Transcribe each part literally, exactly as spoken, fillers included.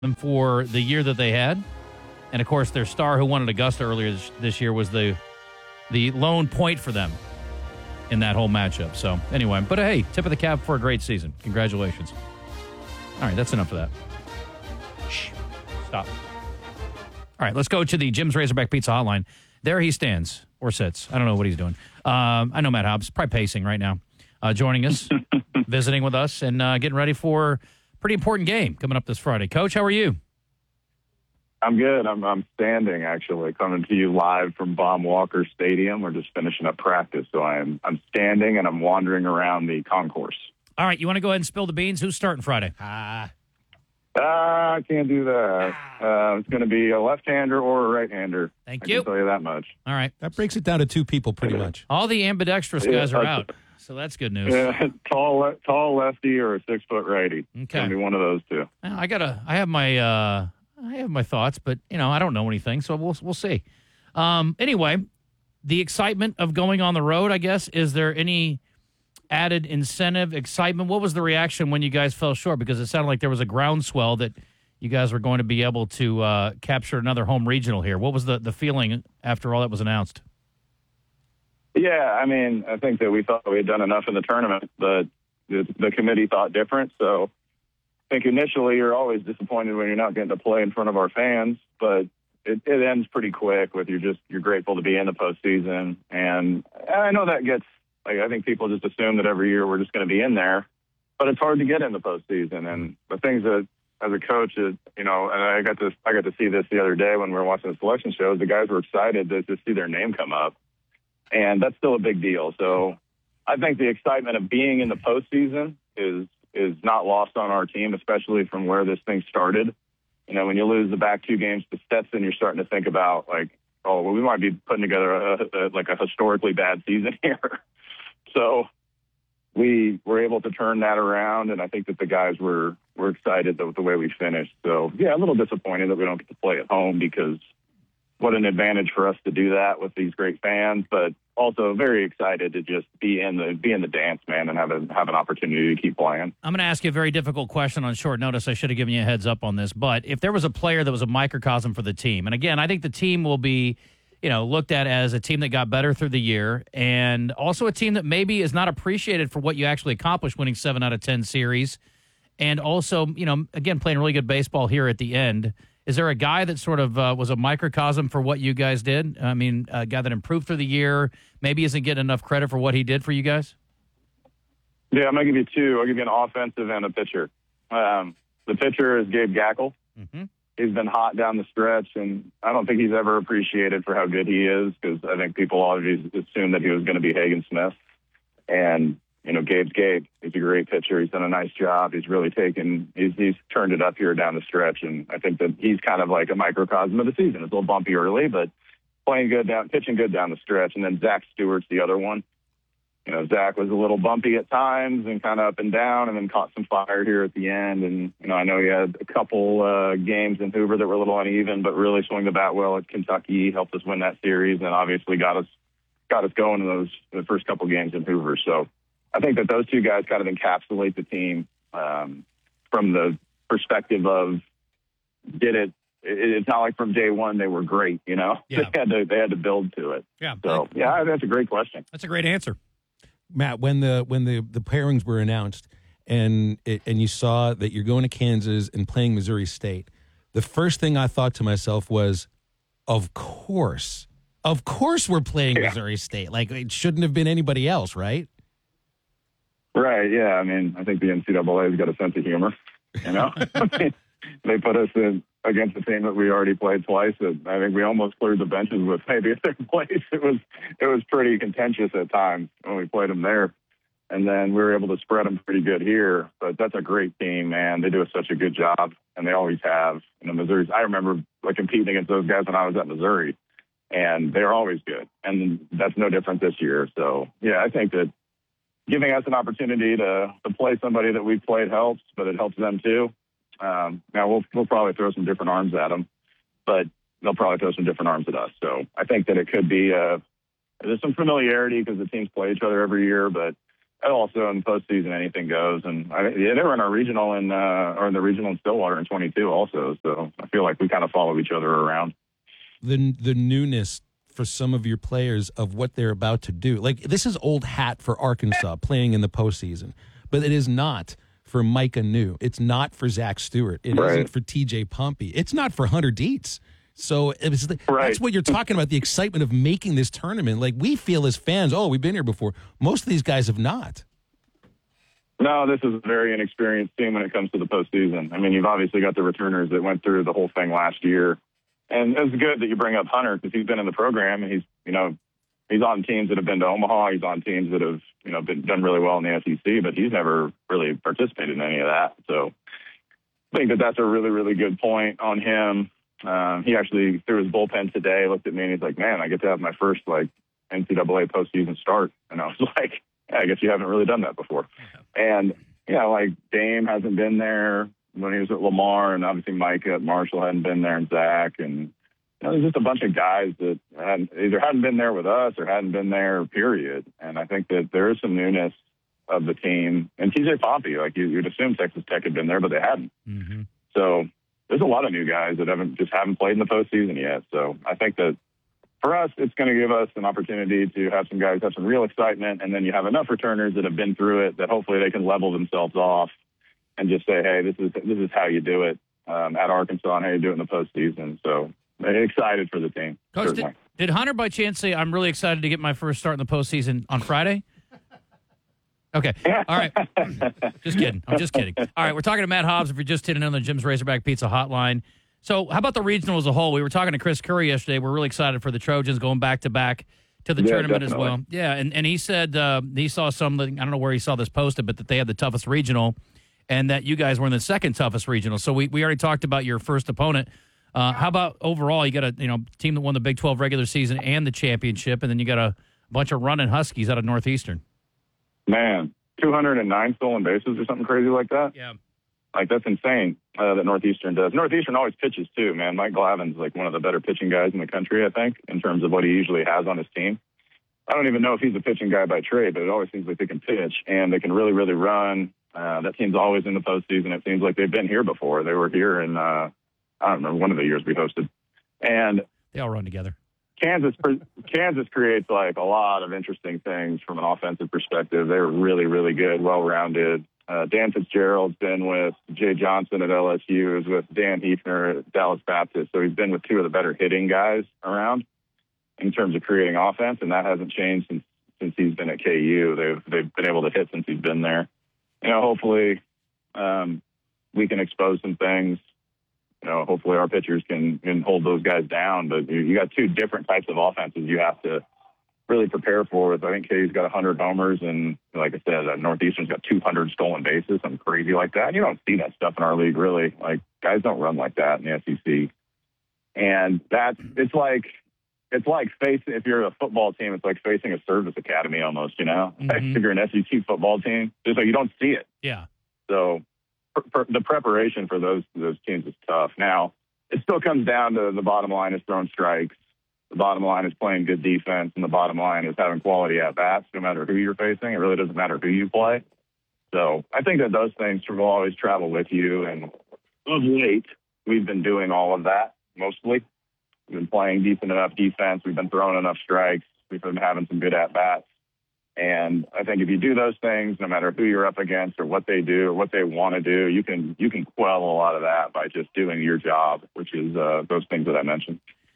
them for the year that they had. And, of course, their star who won at Augusta earlier this, this year was the the lone point for them in that whole matchup. So, anyway, but, hey, tip of the cap for a great season. Congratulations. All right, that's enough of that. Shh. Stop. All right, let's go to the Jim's Razorback Pizza hotline. There he stands, or sits. I don't know what he's doing. Um, I know Matt Hobbs, probably pacing right now, uh, joining us, visiting with us, and uh, getting ready for a pretty important game coming up this Friday. Coach, how are you? I'm good. I'm I'm standing, actually, coming to you live from Baum Walker Stadium. We're just finishing up practice, so I'm I'm standing and I'm wandering around the concourse. All right, you want to go ahead and spill the beans? Who's starting Friday? Ah. Ah, I can't do that. Uh, it's going to be a left-hander or a right-hander. Thank I you. can tell you that much. All right. That breaks it down to two people pretty much. All the ambidextrous Yeah, guys are that's- out, so that's good news. Yeah, tall le- tall lefty or a six-foot righty. It's going to be one of those two. Well, I gotta. I have my. Uh, I have my thoughts, but you know, I don't know anything, so we'll we'll see. Um, anyway, the excitement of going on the road. I guess, is there any added incentive, excitement? What was the reaction when you guys fell short? Because it sounded like there was a groundswell that you guys were going to be able to uh, capture another home regional here. What was the the feeling after all that was announced? Yeah, I mean, I think that we thought we had done enough in the tournament, but the, the committee thought different. So I think initially you're always disappointed when you're not getting to play in front of our fans, but it, it ends pretty quick with you're just you're grateful to be in the postseason. And I know that gets like I think people just assume that every year we're just going to be in there, but it's hard to get in the postseason. And the things that as a coach, is, you know, and I got to I got to see this the other day when we were watching the selection shows. The guys were excited to just see their name come up. And that's still a big deal. So I think the excitement of being in the postseason is is not lost on our team, especially from where this thing started. You know, when you lose the back two games to Stetson, you're starting to think about, like, oh, well, we might be putting together a, a, like a historically bad season here. So we were able to turn that around, and I think that the guys were, were excited with the way we finished. So, yeah, a little disappointed that we don't get to play at home because what an advantage for us to do that with these great fans, but also very excited to just be in the be in the dance, man, and have a, have an opportunity to keep playing. I'm going to ask you a very difficult question on short notice. I should have given you a heads up on this, but if there was a player that was a microcosm for the team, and again, I think the team will be, you know, looked at as a team that got better through the year, and also a team that maybe is not appreciated for what you actually accomplished, winning seven out of ten series, and also, you know, again, playing really good baseball here at the end. Is there a guy that sort of uh, was a microcosm for what you guys did? I mean, a guy that improved through the year, maybe isn't getting enough credit for what he did for you guys? Yeah, I'm going to give you two. I'll give you an offensive and a pitcher. Um, the pitcher is Gabe Gackle. Mm-hmm. He's been hot down the stretch, and I don't think he's ever appreciated for how good he is because I think people always assumed that he was going to be Hagen Smith. And, you know, Gabe's Gabe. He's a great pitcher. He's done a nice job. He's really taken, he's, he's turned it up here down the stretch. And I think that he's kind of like a microcosm of the season. It's a little bumpy early, but playing good down, pitching good down the stretch. And then Zach Stewart's the other one. You know, Zach was a little bumpy at times and kind of up and down and then caught some fire here at the end. And, you know, I know he had a couple uh, games in Hoover that were a little uneven, but really swung the bat well at Kentucky, helped us win that series, and obviously got us, got us going in those the first couple games in Hoover. So, I think that those two guys kind of encapsulate the team um, from the perspective of did it, it. It's not like from day one they were great, you know. Yeah. They had to they had to build to it. Yeah. So yeah, that's a great question. That's a great answer, Matt. When the when the, the pairings were announced, and it, and you saw that you're going to Kansas and playing Missouri State, the first thing I thought to myself was, of course, of course we're playing yeah. Missouri State. Like it shouldn't have been anybody else, right? Right, yeah. I mean, I think the N C double A's got a sense of humor, you know? They put us in against a team that we already played twice. And I think we almost cleared the benches with maybe a third place. It was it was pretty contentious at times when we played them there. And then we were able to spread them pretty good here. But that's a great team, man. They do such a good job, and they always have. You know, Missouri's, I remember like competing against those guys when I was at Missouri, and they're always good. And that's no different this year. So, yeah, I think that giving us an opportunity to, to play somebody that we've played helps, but it helps them too. Um, now, we'll, we'll probably throw some different arms at them, but they'll probably throw some different arms at us. So I think that it could be uh, there's some familiarity because the teams play each other every year, but and also in the postseason, anything goes. And I, yeah, they were in our regional in uh, or in the regional in Stillwater in twenty-two also. So I feel like we kind of follow each other around. The the newness for some of your players of what they're about to do. Like, this is old hat for Arkansas playing in the postseason, but it is not for Micah New. It's not for Zach Stewart. It Right. isn't for T J Pompey. It's not for Hunter Dietz. So it was the, Right. that's what you're talking about, the excitement of making this tournament. Like, we feel as fans, oh, we've been here before. Most of these guys have not. No, this is a very inexperienced team when it comes to the postseason. I mean, you've obviously got the returners that went through the whole thing last year. And it's good that you bring up Hunter because he's been in the program and he's, you know, he's on teams that have been to Omaha. He's on teams that have, you know, been done really well in the S E C, but he's never really participated in any of that. So I think that that's a really, really good point on him. Um, he actually threw his bullpen today, looked at me, and he's like, man, I get to have my first, like, N C double A postseason start. And I was like, yeah, I guess you haven't really done that before. And, you know, like, Dame hasn't been there when he was at Lamar, and obviously Micah at Marshall hadn't been there, and Zach. And, you know, there's just a bunch of guys that hadn't, either hadn't been there with us or hadn't been there, period. And I think that there is some newness of the team. And T J Pompey, like, you, you'd assume Texas Tech had been there, but they hadn't. Mm-hmm. So there's a lot of new guys that haven't just haven't played in the postseason yet. So I think that for us, it's going to give us an opportunity to have some guys have some real excitement, and then you have enough returners that have been through it that hopefully they can level themselves off and just say, hey, this is this is how you do it um, at Arkansas and how you do it in the postseason. So excited for the team. Coach, did, did Hunter by chance say, I'm really excited to get my first start in the postseason on Friday? Okay. All right. Just kidding. I'm just kidding. All right. We're talking to Matt Hobbs if you're just tuning in on the Jim's Razorback Pizza hotline. So how about the regional as a whole? We were talking to Chris Curry yesterday. We're really excited for the Trojans going back to back to the Yeah, tournament definitely. as well. Yeah. And, and he said uh, he saw something, I don't know where he saw this posted, but that they had the toughest regional and that you guys were in the second toughest regional. So we, we already talked about your first opponent. Uh, how about overall? You got a you know team that won the Big twelve regular season and the championship, and then you got a bunch of running Huskies out of Northeastern. Man, two hundred nine stolen bases or something crazy like that. Yeah. Like, that's insane uh, that Northeastern does. Northeastern always pitches, too, man. Mike Glavin's, like, one of the better pitching guys in the country, I think, in terms of what he usually has on his team. I don't even know if he's a pitching guy by trade, but it always seems like they can pitch, and they can really, really run. Uh, that team's always in the postseason. It seems like they've been here before. They were here in, uh, I don't remember, one of the years we hosted. And They all run together. Kansas Kansas creates, like, a lot of interesting things from an offensive perspective. They were really, really good, well-rounded. Uh, Dan Fitzgerald's been with Jay Johnson at L S U, is with Dan Hefner at Dallas Baptist. So he's been with two of the better hitting guys around in terms of creating offense, and that hasn't changed since since he's been at K U. They've they've been able to hit since he's been there. You know, hopefully um, we can expose some things. You know, hopefully our pitchers can, can hold those guys down. But you, you got two different types of offenses you have to really prepare for. I think K U's got one hundred homers, and like I said, uh, Northeastern's got two hundred stolen bases, something crazy like that. You don't see that stuff in our league, really. Like, guys don't run like that in the S E C. And that's, it's like, it's like facing, if you're a football team, it's like facing a service academy almost, you know? Mm-hmm. Like, if you're an S E C football team, it's like you don't see it. Yeah. So per, per, the preparation for those those teams is tough. Now, it still comes down to the bottom line is throwing strikes. The bottom line is playing good defense, and the bottom line is having quality at-bats no matter who you're facing. It really doesn't matter who you play. So I think that those things will always travel with you, and of late, we've been doing all of that, mostly. We've been playing decent enough defense. We've been throwing enough strikes. We've been having some good at-bats. And I think if you do those things, no matter who you're up against or what they do or what they want to do, you can you can quell a lot of that by just doing your job, which is uh, those things that I mentioned.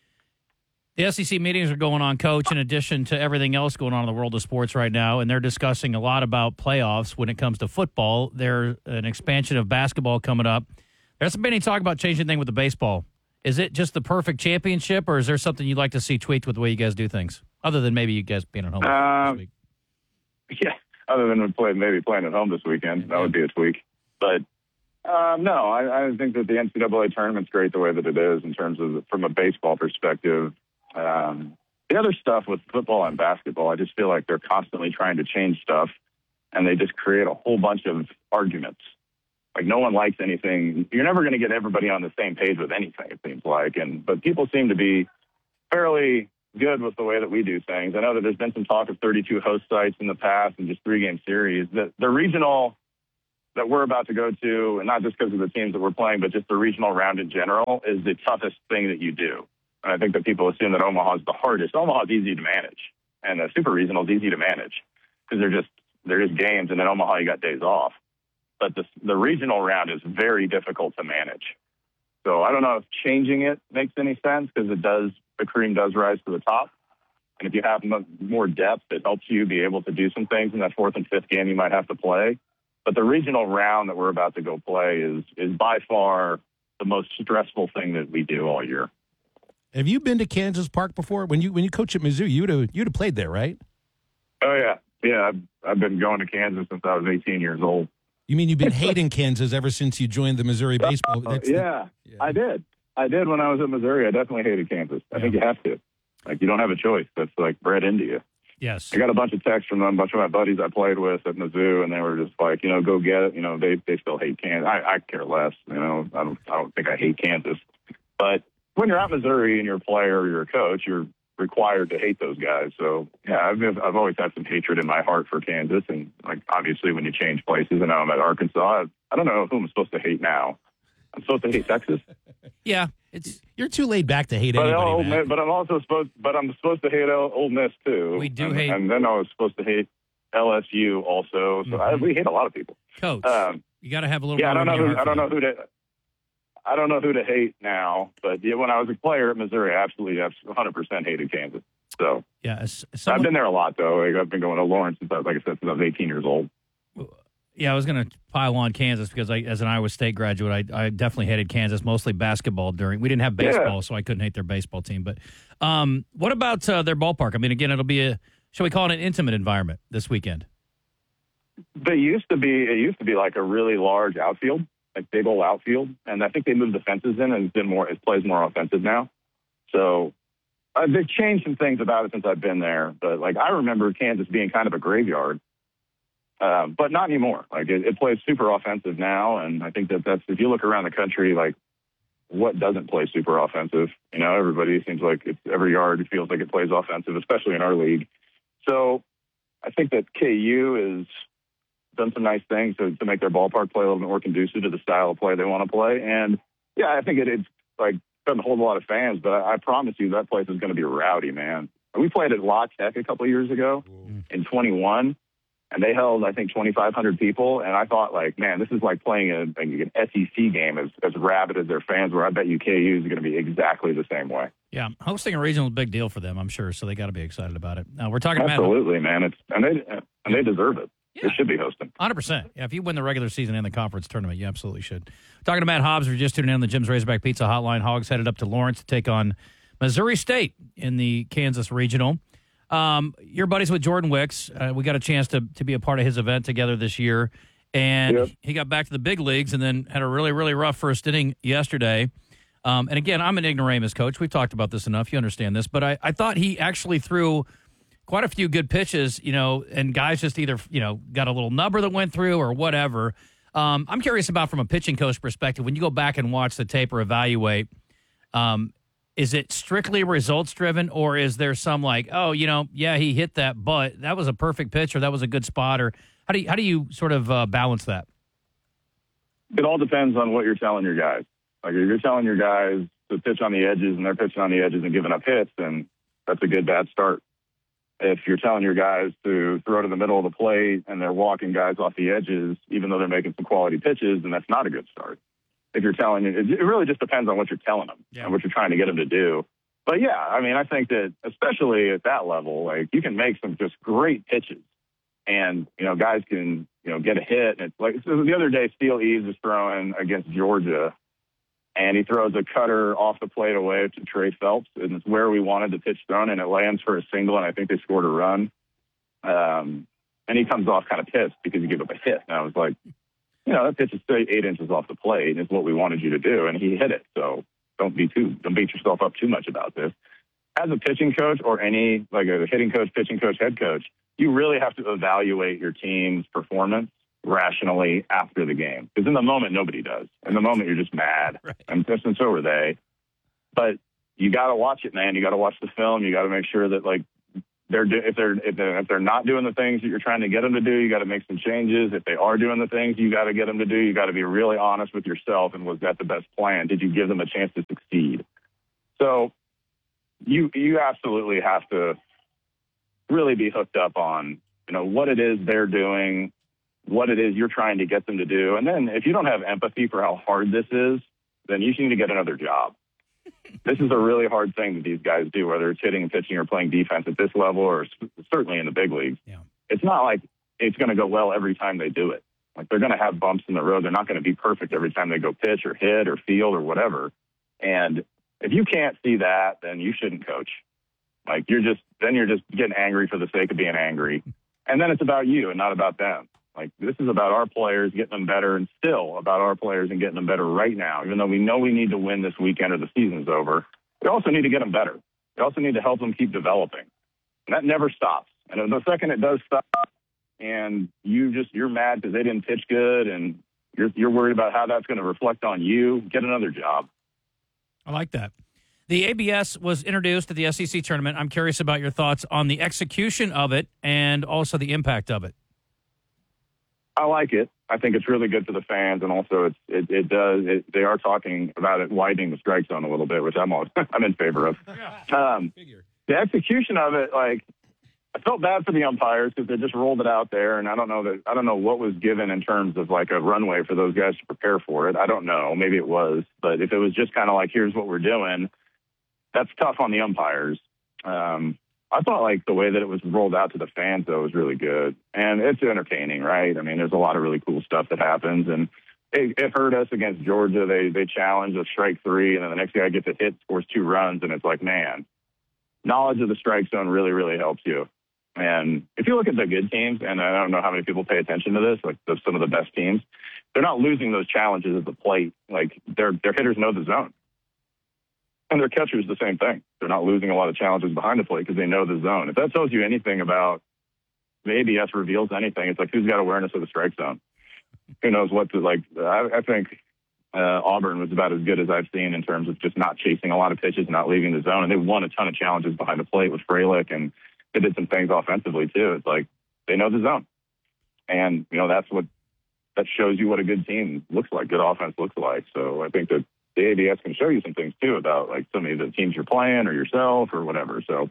The S E C meetings are going on, Coach, in addition to everything else going on in the world of sports right now, and they're discussing a lot about playoffs when it comes to football. There's an expansion of basketball coming up. There hasn't been any talk about changing anything with the baseball. Is it just the perfect championship, or is there something you'd like to see tweaked with the way you guys do things, other than maybe you guys being at home Um, this week? Yeah, other than play, maybe playing at home this weekend, that would be a tweak. But um, no, I, I think that the N C double A tournament's great the way that it is in terms of from a baseball perspective. Um, the other stuff with football and basketball, I just feel like they're constantly trying to change stuff, and they just create a whole bunch of arguments. Like, no one likes anything. You're never going to get everybody on the same page with anything, it seems like. And but people seem to be fairly good with the way that we do things. I know that there's been some talk of thirty-two host sites in the past and just three-game series. The, the regional that we're about to go to, and not just because of the teams that we're playing, but just the regional round in general, is the toughest thing that you do. And I think that people assume that Omaha is the hardest. Omaha is easy to manage, and the super regional is easy to manage because they're just they're just games, and in Omaha you got days off. But the the regional round is very difficult to manage. So I don't know if changing it makes any sense because it does the cream does rise to the top. And if you have more depth, it helps you be able to do some things in that fourth and fifth game you might have to play. But the regional round that we're about to go play is is by far the most stressful thing that we do all year. Have you been to Kansas Park before? When you when you coach at Mizzou, you'd have you'd have played there, right? Oh yeah, yeah. I've, I've been going to Kansas since I was eighteen years old. You mean you've been hating Kansas ever since you joined the Missouri baseball? Uh, yeah, the, yeah, I did. I did when I was at Missouri. I definitely hated Kansas. I yeah. think you have to. Like, you don't have a choice. That's like bred into you. Yes. I got a bunch of texts from a bunch of my buddies I played with at Mizzou, and they were just like, you know, go get it. You know, they they still hate Kansas. I, I care less. You know, I don't I don't think I hate Kansas. But when you're at Missouri and you're a player or you're a coach, you're required to hate those guys. So yeah, I've I've always had some hatred in my heart for Kansas, and like obviously when you change places, and now I'm at Arkansas, I, I don't know who I'm supposed to hate now. I'm supposed to hate Texas. Yeah, it's you're too laid back to hate but anybody. Old man. Miss, but I'm also supposed, but I'm supposed to hate Ole Miss too. We do and, hate, and then I was supposed to hate L S U also. So mm-hmm. I, we hate a lot of people. Coach, um, you got to have a little. Yeah, I don't know. Who, I don't them. know who to. I don't know who to hate now, but yeah, when I was a player at Missouri, I absolutely, one hundred percent hated Kansas. So yeah, someone, I've been there a lot though. Like, I've been going to Lawrence since I, like I said, since I was eighteen years old. Yeah, I was going to pile on Kansas because I, as an Iowa State graduate, I, I definitely hated Kansas, mostly basketball during. We didn't have baseball, yeah. so I couldn't hate their baseball team. But um, what about uh, their ballpark? I mean, again, it'll be a, shall we call it an intimate environment this weekend? They used to be, it used to be like a really large outfield, like big old outfield. And I think they moved the fences in and it's been more, it plays more offensive now. So uh, they've changed some things about it since I've been there. But like, I remember Kansas being kind of a graveyard. Uh, but not anymore. Like it, it plays super offensive now, and I think that that's if you look around the country, like what doesn't play super offensive? You know, everybody seems like it's every yard it feels like it plays offensive, especially in our league. So I think that K U has done some nice things to, to make their ballpark play a little bit more conducive to the style of play they want to play. And yeah, I think it, it's like doesn't hold a lot of fans, but I, I promise you that place is going to be rowdy, man. We played at La Tech a couple of years ago mm. in twenty-one. And they held, I think, twenty-five hundred people. And I thought, like, man, this is like playing a, like an S E C game as, as rabid as their fans were. I bet you K U is going to be exactly the same way. Yeah, hosting a regional is a big deal for them, I'm sure. So they got to be excited about it. Now, we're talking about Absolutely, man. It's and they and they deserve it. Yeah. They should be hosting. one hundred percent. Yeah, if you win the regular season and the conference tournament, you absolutely should. Talking to Matt Hobbs, we're just tuning in on the Jim's Razorback Pizza Hotline. Hogs headed up to Lawrence to take on Missouri State in the Kansas Regional. Um, you're buddies with Jordan Wicks. Uh, we got a chance to to be a part of his event together this year, and yep. he got back to the big leagues and then had a really, really rough first inning yesterday. Um, and again, I'm an ignoramus coach. We've talked about this enough. You understand this. But I, I thought he actually threw quite a few good pitches, you know, and guys just either, you know, got a little number that went through or whatever. Um, I'm curious about from a pitching coach perspective, when you go back and watch the tape or evaluate, um, is it strictly results driven, or is there some like, oh, you know, yeah, he hit that, but that was a perfect pitch, or that was a good spot, or how do you, how do you sort of uh, balance that? It all depends on what you're telling your guys. Like if you're telling your guys to pitch on the edges and they're pitching on the edges and giving up hits, then that's a good bad start. If you're telling your guys to throw to the middle of the plate and they're walking guys off the edges, even though they're making some quality pitches, then that's not a good start. If you're telling it, it really just depends on what you're telling them yeah. and what you're trying to get them to do. But yeah, I mean, I think that especially at that level, like you can make some just great pitches and, you know, guys can, you know, get a hit. And it's like so the other day, Steele Eves was throwing against Georgia and he throws a cutter off the plate away to Trey Phelps. And it's where we wanted the pitch thrown and it lands for a single. And I think they scored a run. Um, and he comes off kind of pissed because he gave up a hit. And I was like, you know, that pitch is straight eight inches off the plate is what we wanted you to do. And he hit it. So don't be too, don't beat yourself up too much about this. As a pitching coach or any, like a hitting coach, pitching coach, head coach, you really have to evaluate your team's performance rationally after the game. Because in the moment, nobody does. In the moment, you're just mad. Right. And, and so were they. But you got to watch it, man. You got to watch the film. You got to make sure that, like, they're do- if they're if they're if they're not doing the things that you're trying to get them to do, you got to make some changes. If they are doing the things you got to get them to do, you got to be really honest with yourself. And was that the best plan? Did you give them a chance to succeed? So you you absolutely have to really be hooked up on, you know, what it is they're doing, what it is you're trying to get them to do. And then if you don't have empathy for how hard this is, then you need to get another job. This is a really hard thing that these guys do, whether it's hitting and pitching or playing defense at this level or certainly in the big leagues. Yeah. It's not like it's going to go well every time they do it. Like, they're going to have bumps in the road. They're not going to be perfect every time they go pitch or hit or field or whatever. And if you can't see that, then you shouldn't coach. Like, you're just, then you're just getting angry for the sake of being angry. And then it's about you and not about them. Like, this is about our players getting them better, and still about our players and getting them better right now. Even though we know we need to win this weekend or the season's over, we also need to get them better. We also need to help them keep developing. And that never stops. And the second it does stop, and you just, you're mad because they didn't pitch good, and you're, you're worried about how that's going to reflect on you, get another job. I like that. The A B S was introduced at the S E C tournament. I'm curious about your thoughts on the execution of it and also the impact of it. I like it. I think it's really good for the fans, and also it's, it, it does. It, they are talking about it widening the strike zone a little bit, which I'm all, I'm in favor of. Um, the execution of it, like, I felt bad for the umpires because they just rolled it out there, and I don't know that I don't know what was given in terms of like a runway for those guys to prepare for it. I don't know. Maybe it was, but if it was just kind of like, here's what we're doing, that's tough on the umpires. Um, I thought like the way that it was rolled out to the fans, though, was really good. And it's entertaining, right? I mean, there's a lot of really cool stuff that happens. And it, it hurt us against Georgia. They they challenged a strike three, and then the next guy gets a hit, scores two runs, and it's like, man, knowledge of the strike zone really, really helps you. And if you look at the good teams, and I don't know how many people pay attention to this, like the, some of the best teams, they're not losing those challenges at the plate. Like, their their hitters know the zone. And their catchers, the same thing. They're not losing a lot of challenges behind the plate because they know the zone. If that tells you anything about, the A B S reveals anything, it's like, who's got awareness of the strike zone? Who knows what to, like, I, I think uh, Auburn was about as good as I've seen in terms of just not chasing a lot of pitches, not leaving the zone. And they won a ton of challenges behind the plate with Frelick, and they did some things offensively, too. It's like, they know the zone. And, you know, that's what, that shows you what a good team looks like, good offense looks like. So I think that the A B S can show you some things, too, about, like, some of the teams you're playing or yourself or whatever. So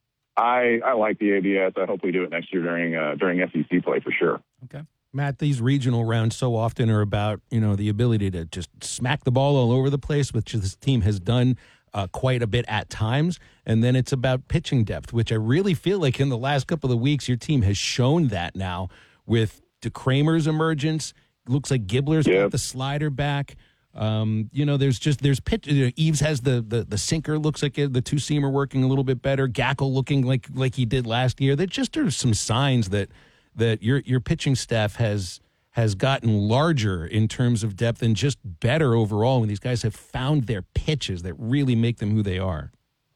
I I like the A B S. I hope we do it next year during uh, during S E C play for sure. Okay. Matt, these regional rounds so often are about, you know, the ability to just smack the ball all over the place, which this team has done uh, quite a bit at times. And then it's about pitching depth, which I really feel like in the last couple of weeks, your team has shown that now with DeCramer's emergence. Looks like Gibbler's Yep. got the slider back. Um, you know, there's just there's pitch. You know, Eves has the, the the sinker. Looks like it, the two seamer working a little bit better. Gackle looking like like he did last year. That just are some signs that that your your pitching staff has has gotten larger in terms of depth and just better overall. When these guys have found their pitches that really make them who they are.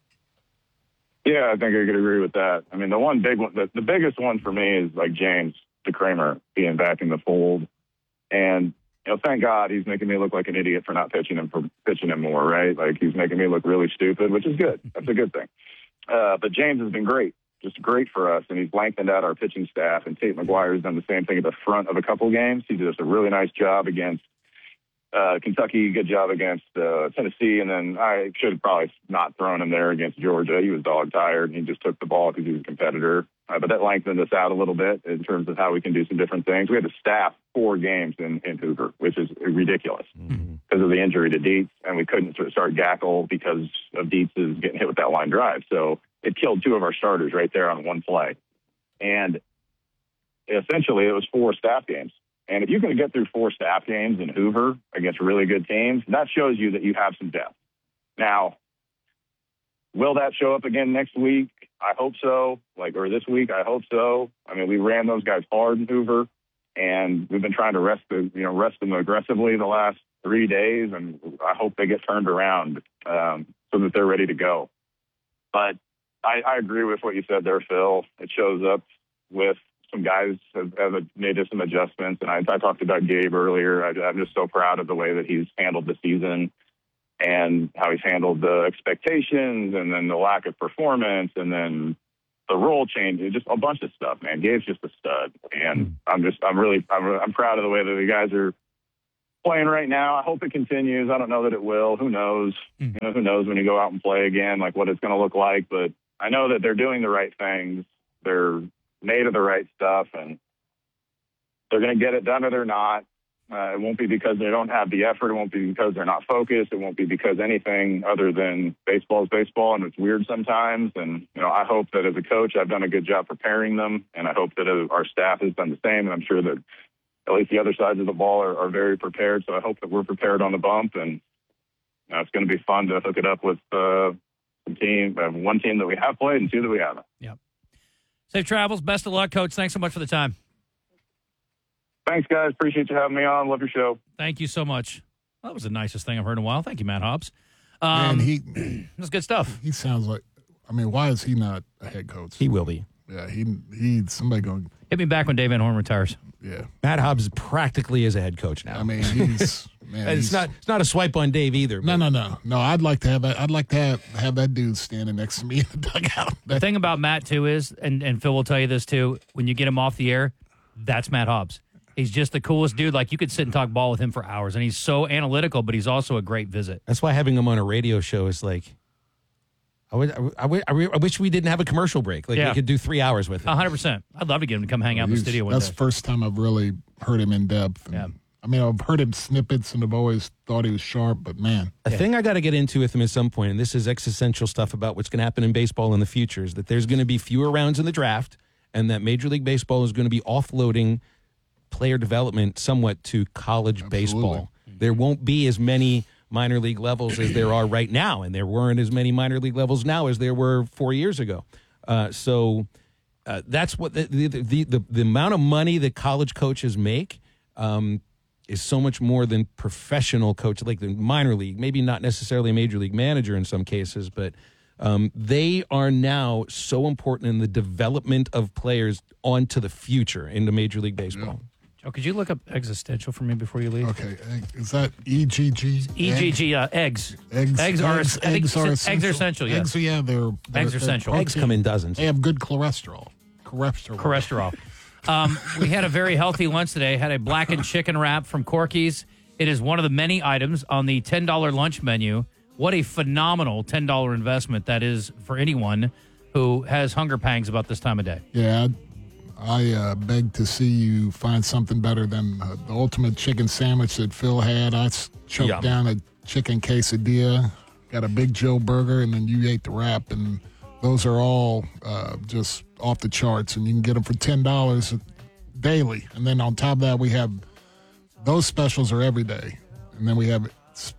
Yeah, I think I could agree with that. I mean, the one big one, the, the biggest one for me is like James DeCramer being back in the fold, and. You know, thank God he's making me look like an idiot for not pitching him for pitching him more, right? Like, he's making me look really stupid, which is good. That's a good thing. Uh, but James has been great, just great for us, and he's lengthened out our pitching staff. And Tate McGuire has done the same thing at the front of a couple games. He did us a really nice job against uh, Kentucky, good job against uh, Tennessee, and then I should have probably not thrown him there against Georgia. He was dog tired, and he just took the ball because he was a competitor. Uh, but that lengthened us out a little bit in terms of how we can do some different things. We had to staff four games in, in Hoover, which is ridiculous mm-hmm. because of the injury to Dietz, and we couldn't start Gackle because of Dietz's getting hit with that line drive. So it killed two of our starters right there on one play. And essentially it was four staff games. And if you can get through four staff games in Hoover against really good teams, that shows you that you have some depth. Now, will that show up again next week? I hope so. Like, or this week, I hope so. I mean, we ran those guys hard in Hoover, and we've been trying to rest the, you know, rest them aggressively the last three days, and I hope they get turned around um, so that they're ready to go. But I, I agree with what you said there, Phil. It shows up with some guys have, have made some adjustments, and I, I talked about Gabe earlier. I, I'm just so proud of the way that he's handled the season. and how he's handled the expectations and then the lack of performance and then the role change, just a bunch of stuff, man. Gabe's just a stud. And mm. I'm just, I'm really, I'm, I'm proud of the way that the guys are playing right now. I hope it continues. I don't know that it will. Who knows? Mm. You know, who knows when you go out and play again, like what it's going to look like. But I know that they're doing the right things. They're made of the right stuff, and they're going to get it done or they're not. Uh, it won't be because they don't have the effort. It won't be because they're not focused. It won't be because anything other than baseball is baseball, and it's weird sometimes. And, you know, I hope that as a coach, I've done a good job preparing them, and I hope that our staff has done the same. And I'm sure that at least the other sides of the ball are, are very prepared. So I hope that we're prepared on the bump, and you know, it's going to be fun to hook it up with uh, some team, uh, one team that we have played and two that we haven't. Yep. Safe travels. Best of luck, Coach. Thanks so much for the time. Thanks, guys. Appreciate you having me on. Love your show. Thank you so much. That was the nicest thing I've heard in a while. Thank you, Matt Hobbs. Um, Man, he that's good stuff. He sounds like. I mean, why is he not a head coach? He will be. Yeah, he he. Somebody going. Hit me back when Dave Van Horn retires. Yeah, Matt Hobbs practically is a head coach now. I mean, he's man. it's he's, not. It's not a swipe on Dave either. No, no, no, no. I'd like to have that. I'd like to have, have that dude standing next to me in the dugout. The thing about Matt too is, and and Phil will tell you this too. When you get him off the air, that's Matt Hobbs. He's just the coolest dude. Like, you could sit and talk ball with him for hours, and he's so analytical, but he's also a great visit. That's why having him on a radio show is like, I, would, I, would, I, would, I wish we didn't have a commercial break. Like, yeah. we could do three hours with him. one hundred percent. I'd love to get him to come hang out in the studio one That's day. the first time I've really heard him in depth. And, yeah. I mean, I've heard him snippets, and I've always thought he was sharp, but man. A yeah. thing I got to get into with him at some point, and this is existential stuff about what's going to happen in baseball in the future, is that there's going to be fewer rounds in the draft, and that Major League Baseball is going to be offloading player development somewhat to college Absolutely. baseball. There won't be as many minor league levels as there are right now, and there weren't as many minor league levels now as there were four years ago. Uh, so uh, that's what the the, the the the amount of money that college coaches make um, is so much more than professional coach, like the minor league. Maybe not necessarily a major league manager in some cases, but um, they are now so important in the development of players onto the future into Major League Baseball. Yeah. Joe, could you look up existential for me before you leave? Okay, is that E G G? E G G, uh, eggs. Eggs, eggs are, eggs, I think eggs are essential. Eggs are essential, yeah. Eggs, yeah, they're, they're Eggs are essential. Eggs come in dozens. They have good cholesterol. Cholesterol. Cholesterol. um, we had a very healthy lunch today. Had a blackened chicken wrap from Corky's. It is one of the many items on the ten dollars lunch menu. What a phenomenal ten dollars investment that is for anyone who has hunger pangs about this time of day. Yeah, I uh, beg to see you find something better than uh, the ultimate chicken sandwich that Phil had. I choked Yum. down a chicken quesadilla, got a Big Joe burger, and then you ate the wrap. And those are all uh, just off the charts, and you can get them for ten dollars daily. And then on top of that, we have those specials are every day. And then we have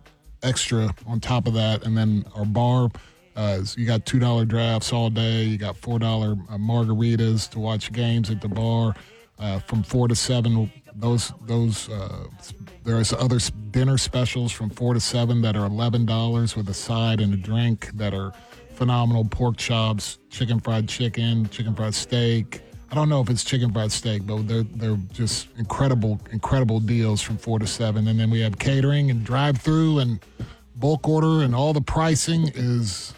extra on top of that. And then our bar, uh, you got two dollars drafts all day. You got four dollars uh, margaritas to watch games at the bar uh, from four to seven. Those, those uh, there's other dinner specials from four to seven that are eleven dollars with a side and a drink that are phenomenal. Pork chops, chicken fried chicken, chicken fried steak. I don't know if it's chicken fried steak, but they're they're just incredible, incredible deals from four to seven. And then we have catering and drive through and bulk order, and all the pricing is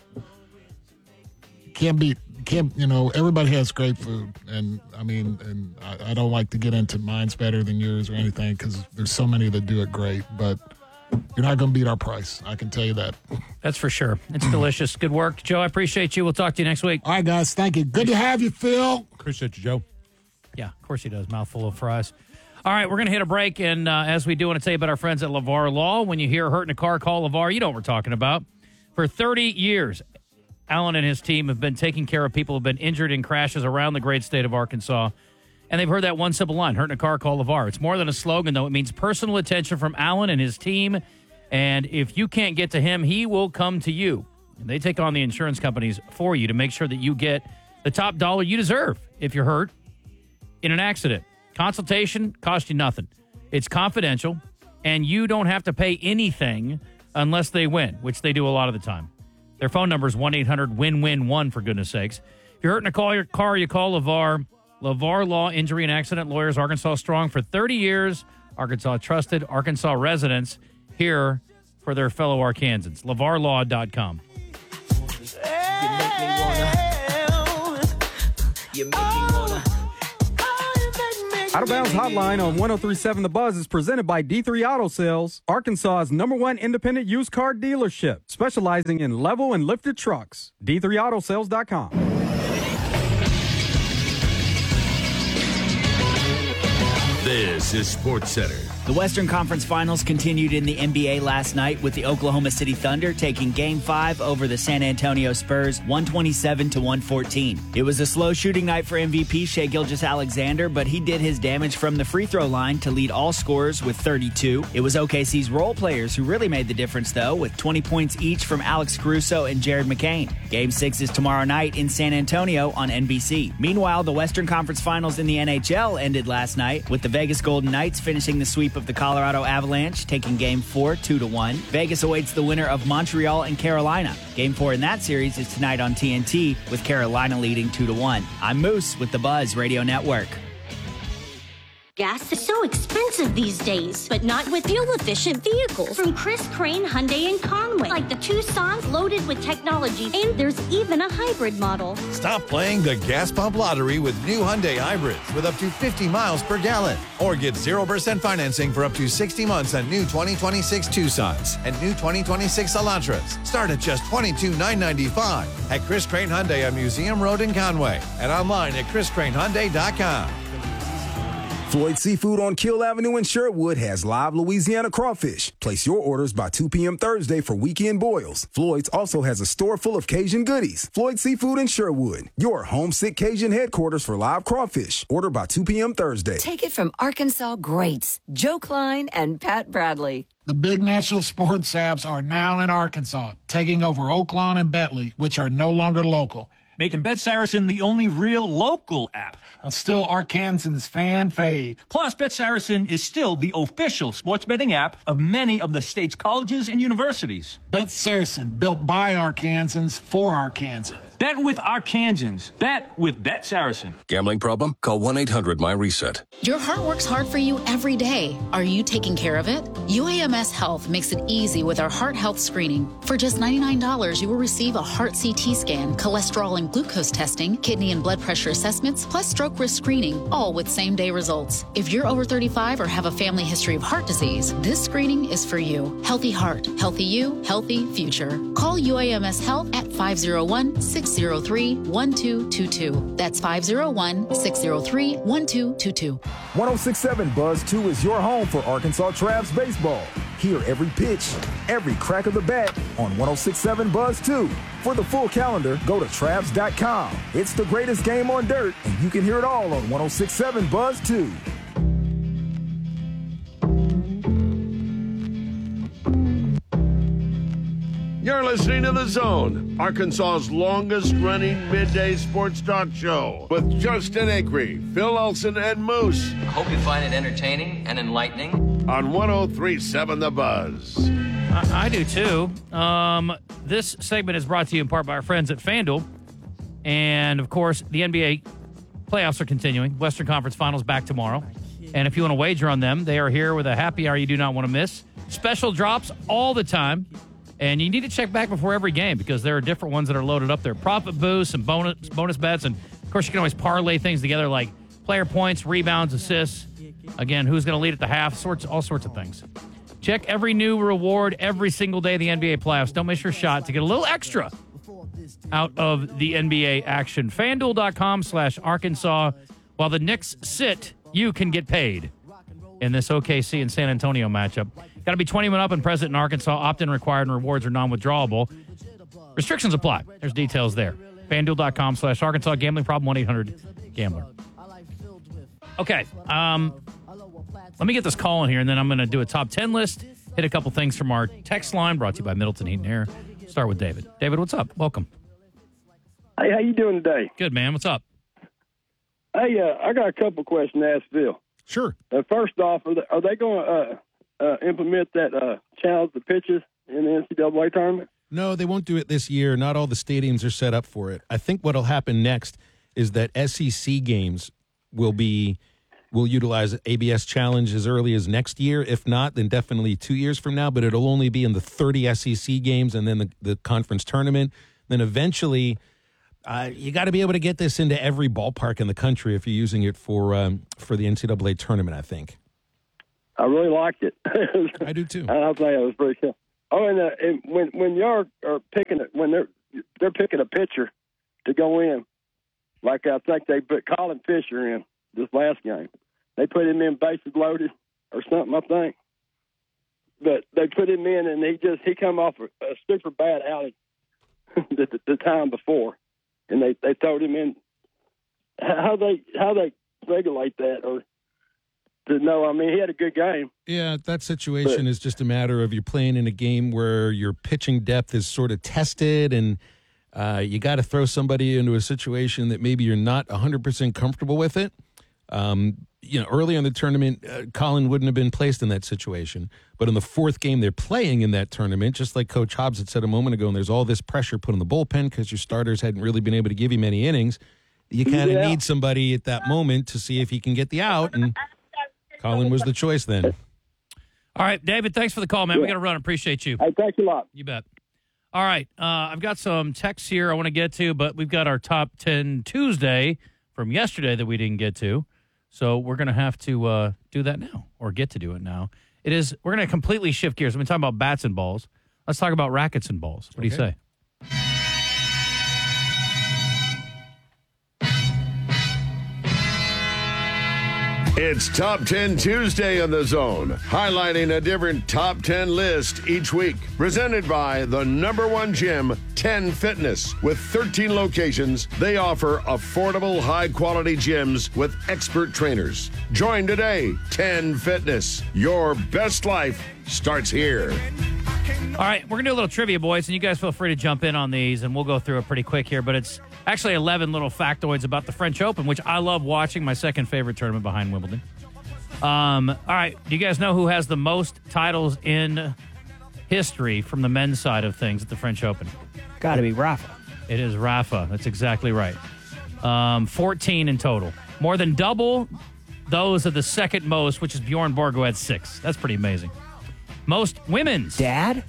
can't be can't you know everybody has great food, and I mean, and I, I don't like to get into mine's better than yours or anything because there's so many that do it great, but you're not going to beat our price. I can tell you that. That's for sure. It's delicious. Good work, Joe. I appreciate you. We'll talk to you next week. All right, guys. Thank you. Good to have you, Phil. Appreciate you, Joe. Yeah, of course he does. Mouthful of fries. All right, we're going to hit a break, and uh, as we do, I want to tell you about our friends at LeVar Law. When you hear hurt in a car, call LeVar. You know what we're talking about. For thirty years, Alan and his team have been taking care of people who have been injured in crashes around the great state of Arkansas. And they've heard that one simple line, hurt in a car, call LeVar. It's more than a slogan, though. It means personal attention from Alan and his team. And if you can't get to him, he will come to you. And they take on the insurance companies for you to make sure that you get the top dollar you deserve if you're hurt in an accident. Consultation costs you nothing. It's confidential, and you don't have to pay anything unless they win, which they do a lot of the time. Their phone number is one eight hundred win win one, for goodness sakes. If you're hurt in a car, car you call LeVar. LeVar Law, Injury and Accident Lawyers, Arkansas Strong for thirty years. Arkansas Trusted, Arkansas residents here for their fellow Arkansans. Lavar Law dot com. You make me wanna. You make me wanna. Out of Bounds Hotline on one oh three point seven The Buzz is presented by D three Auto Sales, Arkansas's number one independent used car dealership, specializing in level and lifted trucks. D three auto sales dot com. This is SportsCenter. The Western Conference Finals continued in the N B A last night with the Oklahoma City Thunder taking Game five over the San Antonio Spurs one twenty-seven to one fourteen. It was a slow shooting night for M V P Shai Gilgeous-Alexander, but he did his damage from the free throw line to lead all scorers with thirty-two. It was O K C's role players who really made the difference, though, with twenty points each from Alex Caruso and Jared McCain. Game six is tomorrow night in San Antonio on N B C. Meanwhile, the Western Conference Finals in the N H L ended last night with the Vegas Golden Knights finishing the sweep of the Colorado Avalanche, taking Game four two to one. Vegas awaits the winner of Montreal and Carolina. Game four in that series is tonight on T N T, with Carolina leading two to one. I'm Moose with the Buzz Radio Network. Gas is so expensive these days, but not with fuel-efficient vehicles. From Chris Crane Hyundai in Conway, like the Tucson's loaded with technology, and there's even a hybrid model. Stop playing the gas pump lottery with new Hyundai hybrids with up to fifty miles per gallon. Or get zero percent financing for up to sixty months on new twenty twenty-six Tucsons and new twenty twenty-six Elantras. Start at just twenty-two thousand nine hundred ninety-five dollars at Chris Crane Hyundai on Museum Road in Conway and online at chris crane hyundai dot com. Floyd Seafood on Kill Avenue in Sherwood has live Louisiana crawfish. Place your orders by two p.m. Thursday for weekend boils. Floyd's also has a store full of Cajun goodies. Floyd Seafood in Sherwood, your homesick Cajun headquarters for live crawfish. Order by two p.m. Thursday. Take it from Arkansas greats, Joe Klein and Pat Bradley. The big national sports apps are now in Arkansas, taking over Oaklawn and Bentley, which are no longer local. Making Bet Saracen the only real local app. Still Arkansans fan fave. Plus, Bet Saracen is still the official sports betting app of many of the state's colleges and universities. Bet Saracen, built by Arkansans for Arkansans. Bet with Arkansans. Bet with Bet Saracen. Gambling problem? Call one eight hundred my reset. Your heart works hard for you every day. Are you taking care of it? U A M S Health makes it easy with our heart health screening. For just ninety-nine dollars, you will receive a heart C T scan, cholesterol and glucose testing, kidney and blood pressure assessments, plus stroke risk screening, all with same-day results. If you're over thirty-five or have a family history of heart disease, this screening is for you. Healthy heart, healthy you, healthy future. Call U A M S Health at five oh one, six oh three, one two two two. That's five oh one, six oh three, one two two two. one oh six point seven Buzz two is your home for Arkansas Travs baseball. Hear every pitch, every crack of the bat on one oh six point seven Buzz two. For the full calendar, go to Travs dot com. It's the greatest game on dirt, and you can hear it all on one oh six point seven Buzz two. You're listening to The Zone, Arkansas's longest-running midday sports talk show with Justin Acree, Phil Olsen, and Moose. I hope you find it entertaining and enlightening. On one oh three point seven The Buzz. I, I do, too. Um, this segment is brought to you in part by our friends at FanDuel. And, of course, the N B A playoffs are continuing. Western Conference Finals back tomorrow. And if you want to wager on them, they are here with a happy hour you do not want to miss. Special drops all the time. And you need to check back before every game because there are different ones that are loaded up there. Profit boosts and bonus bonus bets. And, of course, you can always parlay things together like player points, rebounds, assists. Again, who's going to lead at the half, sorts, all sorts of things. Check every new reward every single day of the N B A playoffs. Don't miss your shot to get a little extra out of the N B A action. FanDuel.com slash Arkansas. While the Knicks sit, you can get paid in this O K C and San Antonio matchup. Got to be twenty-one up and present in Arkansas. Opt-in required and rewards are non-withdrawable. Restrictions apply. There's details there. FanDuel.com slash Arkansas. Gambling problem, one eight hundred gambler. Okay. Um, let me get this call in here, and then I'm going to do a top ten list, hit a couple things from our text line brought to you by Middleton Heat and Air. Start with David. David, what's up? Welcome. Hey, how you doing today? Good, man. What's up? Hey, uh, I got a couple questions to ask Phil. Sure. Uh, first off, are they, are they going to uh, uh, implement that uh, challenge the pitches in the N C double A tournament? No, they won't do it this year. Not all the stadiums are set up for it. I think what will happen next is that S E C games will be will utilize A B S Challenge as early as next year. If not, then definitely two years from now. But it'll only be in the thirty S E C games and then the, the conference tournament. Then eventually, uh, you got to be able to get this into every ballpark in the country if you're using it for um, for the N C double A tournament, I think. I really liked it. I do too. I think it was pretty cool. Oh, and, uh, and when when y'all are picking it, when they're they're picking a pitcher to go in, like I think they put Colin Fisher in this last game. They put him in bases loaded or something, I think. But they put him in, and he just he come off a, a super bad outing the, the, the time before, and they they throwed him in. How they how they regulate that or to know? I mean, he had a good game. Yeah, that situation but, is just a matter of you're playing in a game where your pitching depth is sort of tested, and uh, you got to throw somebody into a situation that maybe you're not one hundred percent comfortable with it. Um, you know, early in the tournament, uh, Colin wouldn't have been placed in that situation. But in the fourth game they're playing in that tournament, just like Coach Hobbs had said a moment ago, and there's all this pressure put on the bullpen because your starters hadn't really been able to give you many innings. You kind of yeah. need somebody at that moment to see if he can get the out, and Colin was the choice then. All right, David, thanks for the call, man. Yeah. We got to run. Appreciate you. Hey, thanks a lot. You bet. All right, uh, I've got some texts here I want to get to, but we've got our top ten Tuesday from yesterday that we didn't get to. So we're going to have to uh, do that now, or get to do it now. It is. We're going to completely shift gears. I've been talking about bats and balls. Let's talk about rackets and balls. What do you say? It's Top ten Tuesday on The Zone, highlighting a different top ten list each week. Presented by the number one gym, ten Fitness. With thirteen locations, they offer affordable, high-quality gyms with expert trainers. Join today, ten Fitness. Your best life starts here. All right, we're going to do a little trivia, boys, and you guys feel free to jump in on these, and we'll go through it pretty quick here. But it's actually eleven little factoids about the French Open, which I love watching, my second favorite tournament behind Wimbledon. Um, all right, do you guys know who has the most titles in history from the men's side of things at the French Open? Got to be Rafa. It is Rafa. That's exactly right. Um, fourteen in total. More than double those of the second most, which is Bjorn Borg, who had six. That's pretty amazing. Most women's dad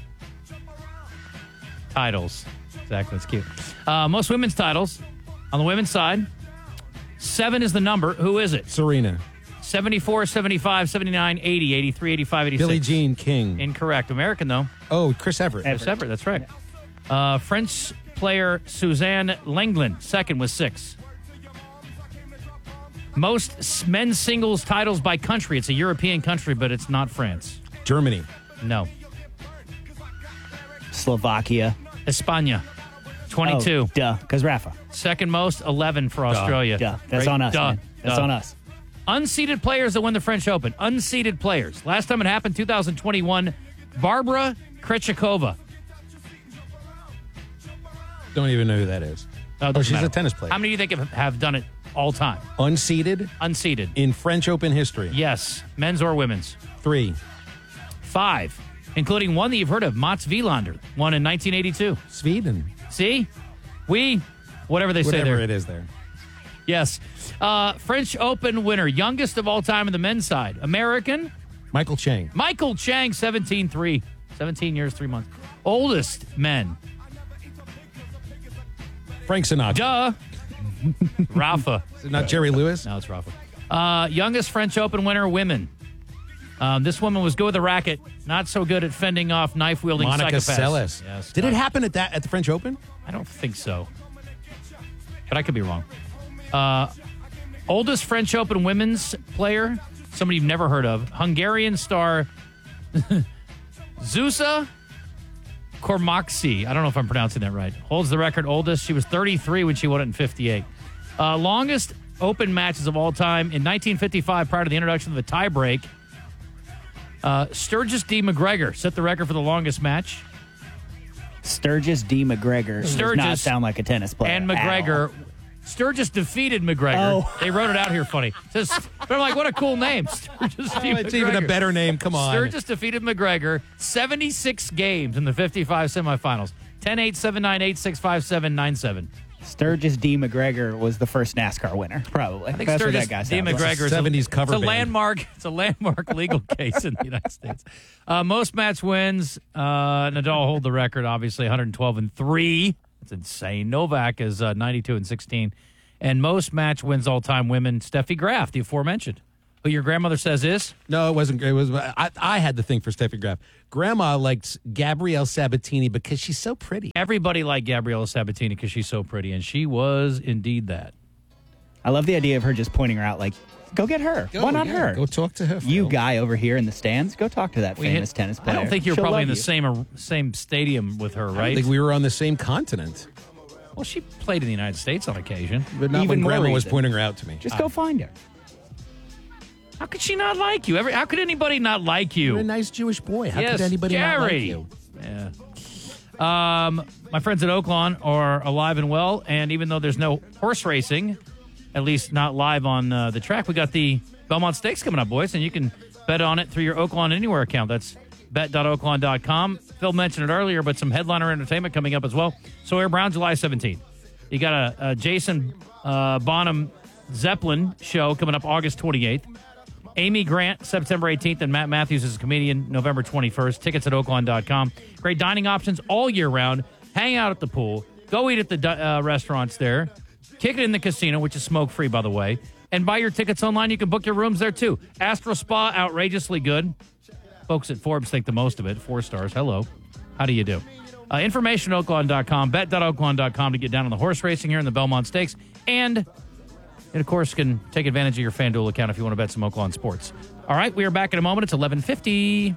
titles. Exactly, that's cute. Uh, most women's titles on the women's side. Seven is the number. Who is it? Serena. seventy-four, seventy-five, seventy-nine, eighty, eighty-three, eighty-five, eighty-six. Billie Jean King. Incorrect. American, though. Oh, Chris Everett. Chris Everett, that's right. Uh, French player Suzanne Lenglen, second with six. Most men's singles titles by country. It's a European country, but it's not France. Germany. No. Slovakia. España. twenty-two. Oh, duh, because Rafa. Second most, eleven for Australia. Duh. That's Right? on us, Duh. man. That's Duh. on us. Unseeded players that win the French Open. Unseeded players. Last time it happened, two thousand twenty-one, Barbara Krejcikova. Don't even know who that is. Oh, Oh, she's matter. a tennis player. How many do you think have, have done it all time? Unseeded? Unseeded. In French Open history? Yes. Men's or women's? Three. Five. Including one that you've heard of, Mats Wilander. Won in nineteen eighty-two. Sweden. See? We, whatever they say Whatever there. it is there. Yes. Uh, French Open winner, youngest of all time on the men's side. American? Michael Chang. Michael Chang, seventeen three. seventeen years, three months. Oldest men. Frank Sinatra. Duh. Rafa. Is it not Jerry Lewis? No, it's Rafa. Uh, youngest French Open winner, women. Um, this woman was good with a racket, not so good at fending off knife-wielding Monica psychopaths. Seles. Yes, Did it happen at that at the French Open? I don't think so. But I could be wrong. Uh, oldest French Open women's player, somebody you've never heard of, Hungarian star Zsuzsa Kormaksi. I don't know if I'm pronouncing that right. Holds the record oldest. She was thirty-three when she won it in fifty-eight. Uh, longest open matches of all time in nineteen fifty-five, prior to the introduction of the tiebreak. Uh, Sturgis D. McGregor set the record for the longest match. Sturgis D. McGregor does Sturgis not sound like a tennis player. And McGregor. Sturgis defeated McGregor. Oh. They wrote it out here funny. Just, but I'm like, what a cool name. Sturgis D. Oh, it's even a McGregor. better name. Come on. Sturgis defeated McGregor seventy-six games in the fifty-five semifinals. ten eight, seven nine eight, six five seven nine seven. Sturgis D. McGregor was the first NASCAR winner, probably. I think That's what Sturgis that guy D. sounds like. McGregor is seventies cover It's a band. landmark. It's a landmark legal case in the United States. Uh, most match wins. Uh, Nadal hold the record. Obviously, one hundred twelve and three. That's insane. Novak is uh, ninety-two and sixteen, and most match wins all time women. Steffi Graf, the aforementioned, who your grandmother says is. No, it wasn't. It was. I, I had the thing for Steffi Graf. Grandma liked Gabrielle Sabatini because she's so pretty. Everybody liked Gabriella Sabatini because she's so pretty, and she was indeed that. I love the idea of her just pointing her out, like, go get her. Go, Why not yeah, her? Go talk to her. You Phil. guy over here in the stands, go talk to that We famous hit- tennis player. I don't think you were She'll probably love in the you. same uh, same stadium with her, I right? don't think we were on the same continent, Well, she played in the United States on occasion. but not Even when more Grandma was reason. pointing her out to me. Just go find her. How could she not like you? Every, how could anybody not like you? You're a nice Jewish boy. How yes, could anybody Jerry. not like you? Yeah. Um, my friends at Oaklawn are alive and well, and even though there's no horse racing, at least not live on uh, the track, we got the Belmont Stakes coming up, boys, and you can bet on it through your Oaklawn Anywhere account. That's bet dot oaklawn dot com. Phil mentioned it earlier, but some headliner entertainment coming up as well. Sawyer Brown, July seventeenth. You got a, a Jason uh, Bonham Zeppelin show coming up August twenty-eighth. Amy Grant, September eighteenth, and Matt Matthews is a comedian November twenty-first. Tickets at oaklawn dot com. Great dining options all year round. Hang out at the pool. Go eat at the uh, restaurants there. Kick it in the casino, which is smoke-free, by the way. And buy your tickets online. You can book your rooms there, too. Astro Spa, outrageously good. Folks at Forbes think the most of it. Four stars. Hello. How do you do? Uh, information at oaklawn dot com. bet dot oaklawn dot com to get down on the horse racing here in the Belmont Stakes. And... And, of course, can take advantage of your FanDuel account if you want to bet some Oaklawn sports. All right, we are back in a moment. It's eleven fifty.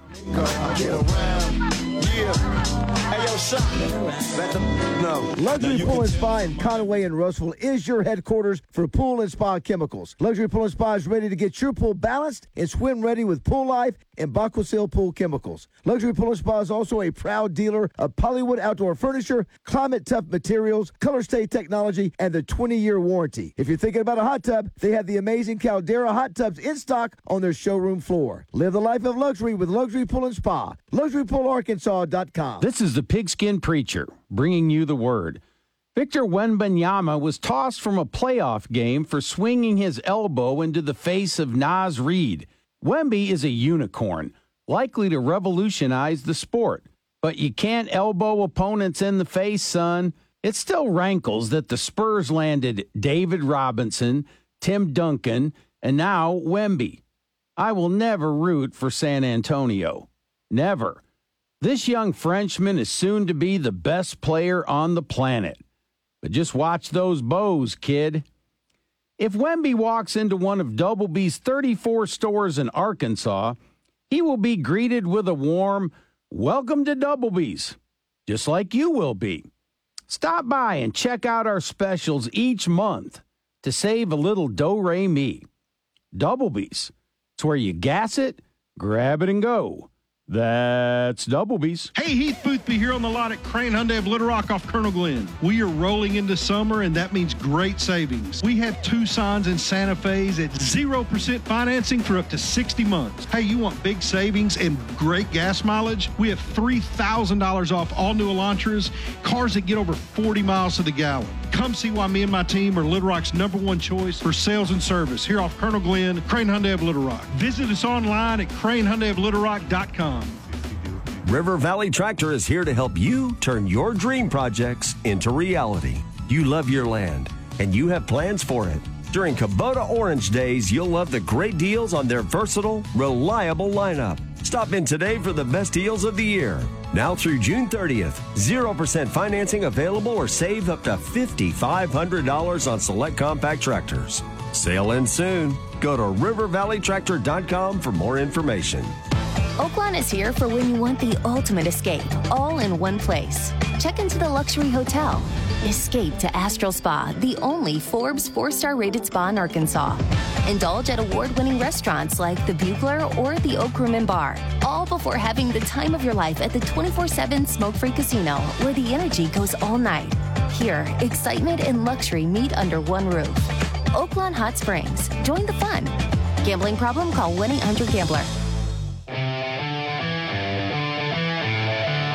Luxury Pool and Spa in Conway and Roseville is your headquarters for pool and spa chemicals. Luxury Pool and Spa is ready to get your pool balanced and swim ready with Pool Life and Baquasil Pool Chemicals. Luxury Pool and Spa is also a proud dealer of Polywood Outdoor Furniture, Climate Tough Materials, Color Stay Technology, and the twenty-year warranty. If you're thinking about a hot tub, they have the amazing Caldera hot tubs in stock on their showroom floor. Live the life of luxury with Luxury Pool and Spa. luxury pool arkansas dot com. This is the Pigskin Preacher, bringing you the word. Victor Wembanyama was tossed from a playoff game for swinging his elbow into the face of Naz Reid. Wemby is a unicorn, likely to revolutionize the sport. But you can't elbow opponents in the face, son. It still rankles that the Spurs landed David Robinson, Tim Duncan, and now Wemby. I will never root for San Antonio. Never. This young Frenchman is soon to be the best player on the planet. But just watch those bows, kid. If Wemby walks into one of Double B's thirty-four stores in Arkansas, he will be greeted with a warm, welcome to Double B's, just like you will be. Stop by and check out our specials each month to save a little do-re-mi. Double B's. It's where you gas it, grab it, and go. That's Double B's. Hey, Heath Boothby here on the lot at Crane Hyundai of Little Rock off Colonel Glenn. We are rolling into summer, and that means great savings. We have Tucson's and Santa Fe's at zero percent financing for up to sixty months. Hey, you want big savings and great gas mileage? We have three thousand dollars off all new Elantras, cars that get over forty miles to the gallon. Come see why me and my team are Little Rock's number one choice for sales and service here off Colonel Glenn, Crane Hyundai of Little Rock. Visit us online at crane hyundai of little rock dot com. River Valley Tractor is here to help you turn your dream projects into reality. You love your land, and you have plans for it. During Kubota Orange Days, you'll love the great deals on their versatile, reliable lineup. Stop in today for the best deals of the year. Now through June thirtieth, zero percent financing available or save up to five thousand five hundred dollars on select compact tractors. Sale ends soon. Go to river valley tractor dot com for more information. Oaklawn is here for when you want the ultimate escape, all in one place. Check into the luxury hotel. Escape to Astral Spa, the only Forbes four-star rated spa in Arkansas. Indulge at award-winning restaurants like the Bugler or the Oak Room and Bar, all before having the time of your life at the twenty-four seven smoke-free casino, where the energy goes all night. Here, excitement and luxury meet under one roof. Oaklawn Hot Springs. Join the fun. Gambling problem? Call one eight hundred gambler.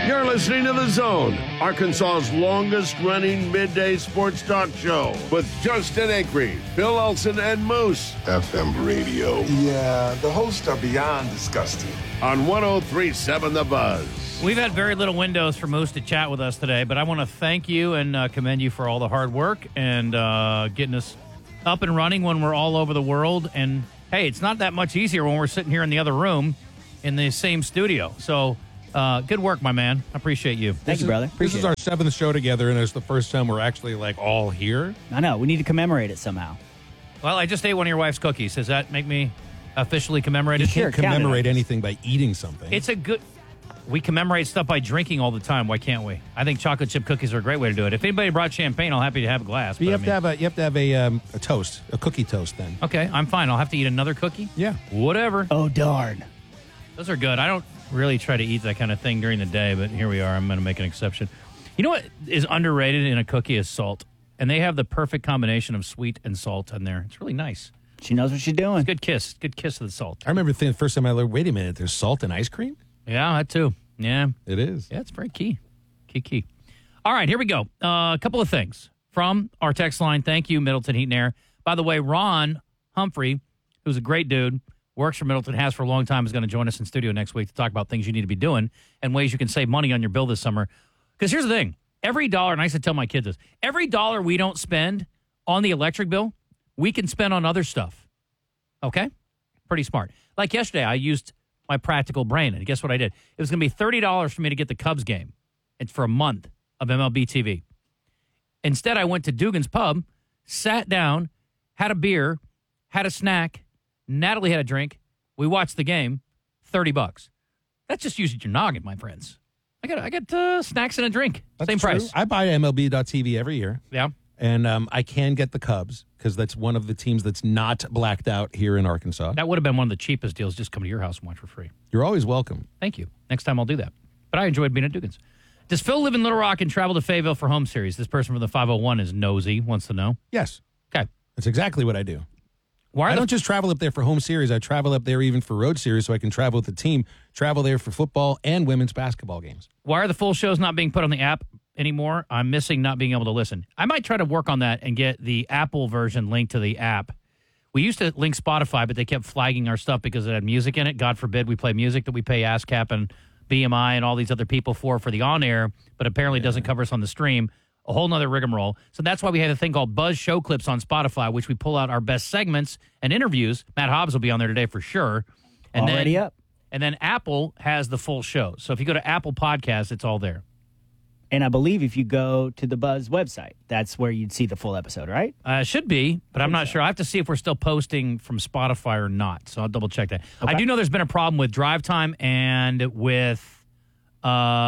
You're listening to The Zone, Arkansas's longest-running midday sports talk show with Justin Acree, Bill Olson, and Moose. F M radio. Yeah, the hosts are beyond disgusting. On one oh three point seven The Buzz. We've had very little windows for Moose to chat with us today, but I want to thank you and uh, commend you for all the hard work and uh, getting us up and running when we're all over the world. And, hey, it's not that much easier when we're sitting here in the other room in the same studio. So, uh, good work, my man. I appreciate you. Thank you, brother. This is our seventh show together, and it's the first time we're actually, like, all here. I know. We need to commemorate it somehow. Well, I just ate one of your wife's cookies. Does that make me officially commemorate You it? can't commemorate anything by eating something. It's a good... We commemorate stuff by drinking all the time. Why can't we? I think chocolate chip cookies are a great way to do it. If anybody brought champagne, I'll happy to have a glass. But you but have I to mean- have a you have to have a um, a toast, a cookie toast. Then Okay, I'm fine. I'll have to eat another cookie. Yeah. Whatever. Oh, darn. Those are good. I don't really try to eat that kind of thing during the day, but here we are. I'm going to make an exception. You know what is underrated in a cookie is salt. And they have the perfect combination of sweet and salt in there. It's really nice. She knows what she's doing. It's a good kiss. Good kiss of the salt. I remember thinking the first time I learned. Wait a minute, there's salt in ice cream. Yeah, that too. Yeah. It is. Yeah, it's very key. Key, key. All right, here we go. Uh, a couple of things from our text line. Thank you, Middleton Heat and Air. By the way, Ron Humphrey, who's a great dude, works for Middleton, has for a long time, is going to join us in studio next week to talk about things you need to be doing and ways you can save money on your bill this summer. Because here's the thing. Every dollar, and I used to tell my kids this, every dollar we don't spend on the electric bill, we can spend on other stuff. Okay? Pretty smart. Like yesterday, I used my practical brain, and guess what I did? It was going to be thirty dollars for me to get the Cubs game. It's for a month of M L B T V. Instead, I went to Dugan's Pub, sat down, had a beer, had a snack. Natalie had a drink. We watched the game. thirty bucks. That's just using your noggin, my friends. I got I got uh, snacks and a drink. That's Same true. price. I buy M L B dot T V every year. Yeah. And um, I can get the Cubs because that's one of the teams that's not blacked out here in Arkansas. That would have been one of the cheapest deals. Just come to your house and watch for free. You're always welcome. Thank you. Next time I'll do that. But I enjoyed being at Dugan's. Does Phil live in Little Rock and travel to Fayetteville for home series? This person from the five oh one is nosy, wants to know. Yes. Okay. That's exactly what I do. Why are I the- don't just travel up there for home series. I travel up there even for road series so I can travel with the team, travel there for football and women's basketball games. Why are the full shows not being put on the app anymore? I'm missing not being able to listen. I might try to work on that and get the Apple version linked to the app. We used to link Spotify, but they kept flagging our stuff because it had music in it. God forbid we play music that we pay ASCAP and B M I and all these other people for for the on-air, but apparently doesn't cover us on the stream. A whole nother rigmarole. So that's why we have a thing called Buzz Show Clips on Spotify, which we pull out our best segments and interviews. Matt Hobbs will be on there today for sure. And Already then, up. And then Apple has the full show. So if you go to Apple Podcasts, it's all there. And I believe if you go to the Buzz website, that's where you'd see the full episode, right? Uh, it should be, but I'm not sure. I have to see if we're still posting from Spotify or not. So I'll double check that. I do know there's been a problem with Drive Time and with uh,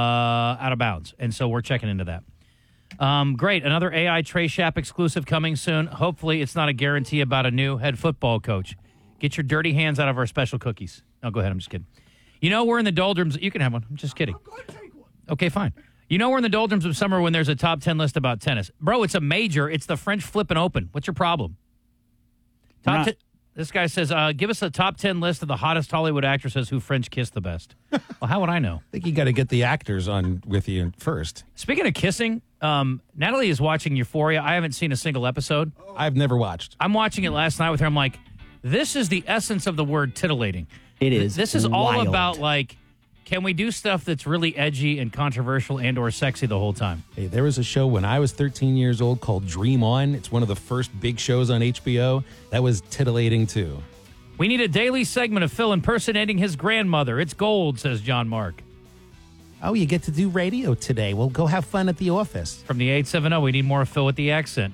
Out of Bounds. And so we're checking into that. Um, great. Another A I Trey Shapp exclusive coming soon. Hopefully it's not a guarantee about a new head football coach. Get your dirty hands out of our special cookies. No, go ahead. I'm just kidding. You know, we're in the doldrums. You can have one. I'm just kidding. Okay, fine. You know we're in the doldrums of summer when there's a top ten list about tennis. Bro, it's a major. It's the French Flippin' Open. What's your problem? Top Not- ten, this guy says, uh, give us a top ten list of the hottest Hollywood actresses who French kiss the best. Well, how would I know? I think you got to get the actors on with you first. Speaking of kissing, um, Natalie is watching Euphoria. I haven't seen a single episode. I've never watched. I'm watching it last night with her. I'm like, this is the essence of the word titillating. It is. This is all wild. about, like, can we do stuff that's really edgy and controversial and or sexy the whole time? Hey, there was a show when I was thirteen years old called Dream On. It's one of the first big shows on H B O. That was titillating, too. We need a daily segment of Phil impersonating his grandmother. It's gold, says John Mark. Oh, you get to do radio today. Well, go have fun at the office. From the eight seven zero, we need more of Phil with the accent.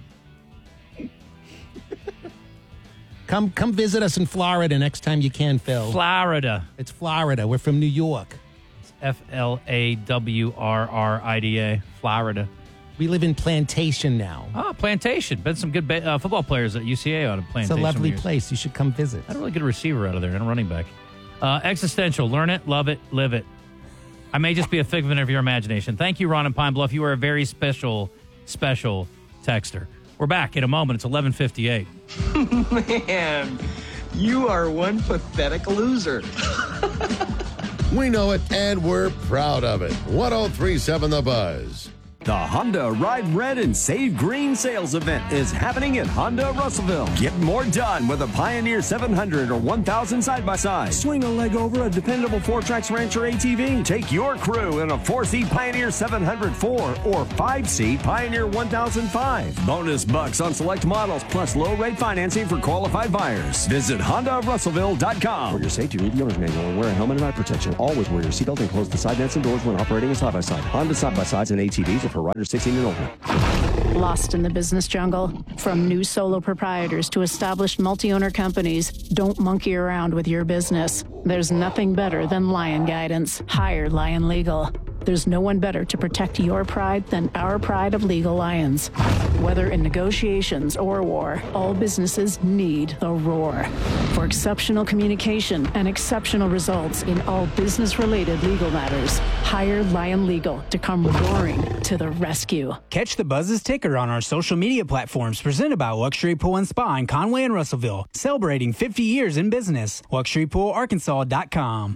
Come come visit us in Florida next time you can, Phil. Florida. It's Florida. We're from New York. It's F L A W R R I D A, Florida. We live in Plantation now. Oh, Plantation. Been some good ba- uh, football players at U C A out of It's Plantation. a lovely years. place. You should come visit. Had a really good receiver out of there and a running back. Uh, existential. Learn it, love it, live it. I may just be a figment of your imagination. Thank you, Ron and Pine Bluff. You are a very special, special texter. We're back in a moment. It's eleven fifty-eight. Man, you are one pathetic loser. We know it, and we're proud of it. one oh three point seven The Buzz. The Honda Ride Red and Save Green sales event is happening at Honda Russellville. Get more done with a Pioneer seven hundred or one thousand side-by-side. Swing a leg over a dependable four-tracks Rancher A T V. Take your crew in a four-seat Pioneer seven hundred four or five-seat Pioneer one thousand five. Bonus bucks on select models, plus low-rate financing for qualified buyers. Visit Honda Russellville dot com. For your safety, read the owner's manual and wear a helmet and eye protection. Always wear your seatbelt and close the side nets and doors when operating a side-by-side. Honda side-by-sides and A T Vs are for riders sixteen and older. Lost in the business jungle? From new solo proprietors to established multi-owner companies, don't monkey around with your business. There's nothing better than Lion Guidance. Hire Lion Legal. There's no one better to protect your pride than our pride of Legal Lions. Whether in negotiations or war, all businesses need the roar. For exceptional communication and exceptional results in all business-related legal matters, hire Lion Legal to come roaring to the rescue. Catch the Buzz's ticker on our social media platforms presented by Luxury Pool and Spa in Conway and Russellville, celebrating fifty years in business. luxury pool arkansas dot com.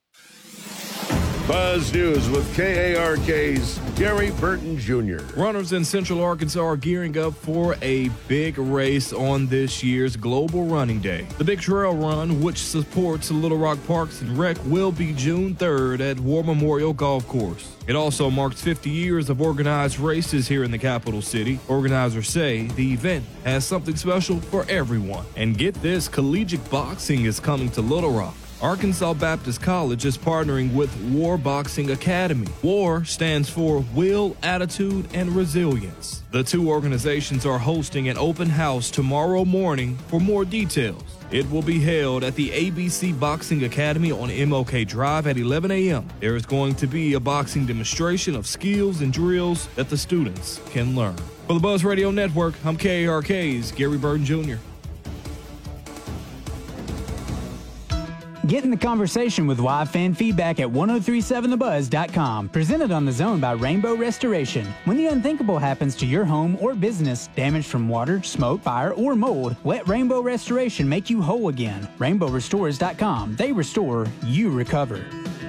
Buzz News with K A R K's Gary Burton Junior Runners in Central Arkansas are gearing up for a big race on this year's Global Running Day. The Big Trail Run, which supports Little Rock Parks and Rec, will be June third at War Memorial Golf Course. It also marks fifty years of organized races here in the capital city. Organizers say the event has something special for everyone. And get this, collegiate boxing is coming to Little Rock. Arkansas Baptist College is partnering with War Boxing Academy. WAR stands for Will, Attitude, and Resilience. The two organizations are hosting an open house tomorrow morning for more details. It will be held at the A B C Boxing Academy on M L K Drive at eleven a.m. There is going to be a boxing demonstration of skills and drills that the students can learn. For the Buzz Radio Network, I'm K A R K's Gary Burton Junior Get in the conversation with live fan feedback at ten thirty-seven the buzz dot com. Presented on The Zone by Rainbow Restoration. When the unthinkable happens to your home or business, damage from water, smoke, fire, or mold, let Rainbow Restoration make you whole again. rainbow restores dot com. They restore, you recover.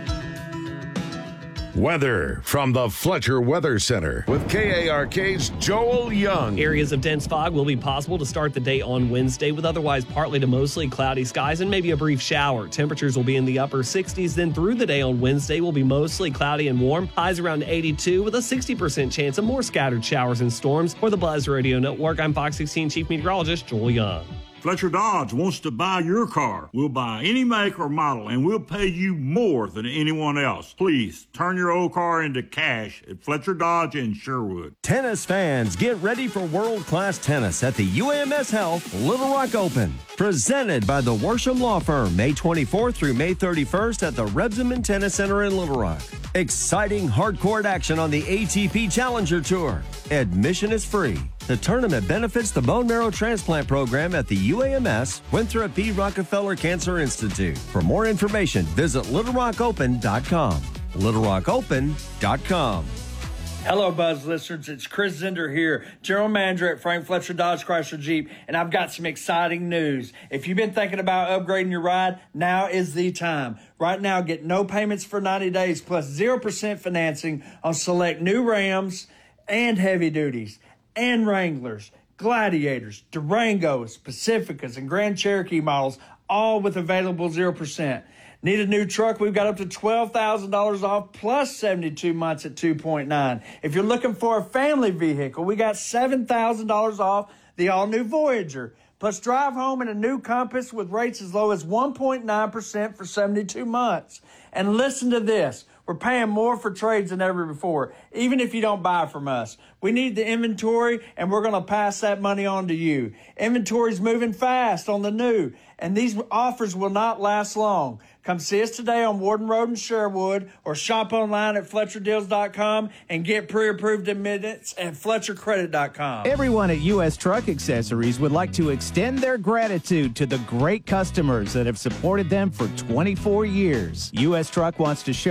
Weather from the Fletcher Weather Center with K A R K's Joel Young. Areas of dense fog will be possible to start the day on Wednesday with otherwise partly to mostly cloudy skies and maybe a brief shower. Temperatures will be in the upper sixties. Then through the day on Wednesday will be mostly cloudy and warm. Highs around eighty-two with a sixty percent chance of more scattered showers and storms. For the Buzz Radio Network, I'm Fox sixteen Chief Meteorologist Joel Young. Fletcher Dodge wants to buy your car. We'll buy any make or model, and we'll pay you more than anyone else. Please turn your old car into cash at Fletcher Dodge in Sherwood. Tennis fans, get ready for world-class tennis at the U A M S Health Little Rock Open. Presented by the Worsham Law Firm, May twenty-fourth through May thirty-first at the Rebsamen Tennis Center in Little Rock. Exciting hard-court action on the A T P Challenger Tour. Admission is free. The tournament benefits the bone marrow transplant program at the U A M S Winthrop B. Rockefeller Cancer Institute. For more information, visit little rock open dot com. little rock open dot com. Hello, Buzz listeners. It's Chris Zender here, General Manager at Frank Fletcher Dodge Chrysler Jeep, and I've got some exciting news. If you've been thinking about upgrading your ride, now is the time. Right now, get no payments for ninety days plus zero percent financing on select new Rams and heavy duties and Wranglers, Gladiators, Durangos, Pacificas, and Grand Cherokee models, all with available zero percent. Need a new truck? We've got up to twelve thousand dollars off plus seventy-two months at two point nine. If you're looking for a family vehicle, we got seven thousand dollars off the all-new Voyager. Plus drive home in a new Compass with rates as low as one point nine percent for seventy-two months. And listen to this. We're paying more for trades than ever before, even if you don't buy from us. We need the inventory, and we're going to pass that money on to you. Inventory's moving fast on the new, and these offers will not last long. Come see us today on Warden Road in Sherwood or shop online at Fletcher Deals dot com and get pre-approved in minutes at Fletcher Credit dot com. Everyone at U S Truck Accessories would like to extend their gratitude to the great customers that have supported them for twenty-four years. U S Truck wants to show you all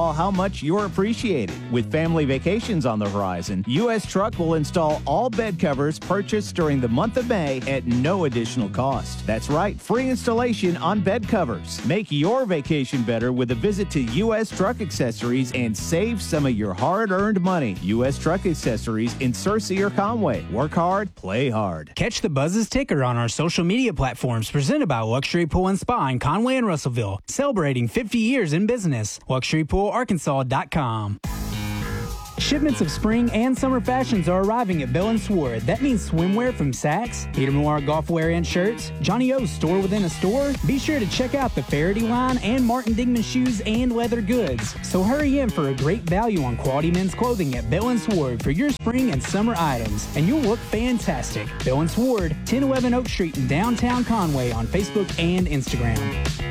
all how much you're appreciated. With family vacations on the horizon, U S Truck will install all bed covers purchased during the month of May at no additional cost. That's right, free installation on bed covers. Make your vacation better with a visit to U S Truck Accessories and save some of your hard-earned money. U S Truck Accessories in Searcy or Conway. Work hard, play hard. Catch the Buzz's ticker on our social media platforms presented by Luxury Pool and Spa in Conway and Russellville. Celebrating fifty years in business. luxury pool arkansas dot com. Shipments of spring and summer fashions are arriving at Bell and Sword. That means swimwear from Saks, Peter Millar golf wear and shirts, Johnny O's store within a store. Be sure to check out the Faraday line and Martin Dingman shoes and leather goods. So hurry in for a great value on quality men's clothing at Bell and Sword for your spring and summer items, and you'll look fantastic. Bell and Sword, ten eleven Oak Street in downtown Conway on Facebook and Instagram.